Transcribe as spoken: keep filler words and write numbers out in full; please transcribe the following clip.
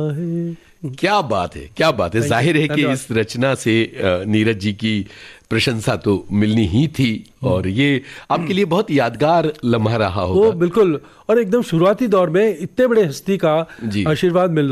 क्या बात है, क्या बात है। जाहिर है कि इस रचना से नीरज जी की प्रशंसा तो मिलनी ही थी और ये आपके लिए बहुत यादगार लम्हा रहा होगा। वो बिल्कुल, और एकदम शुरुआती दौर में इतने बड़े हस्ती का आशीर्वाद मिलना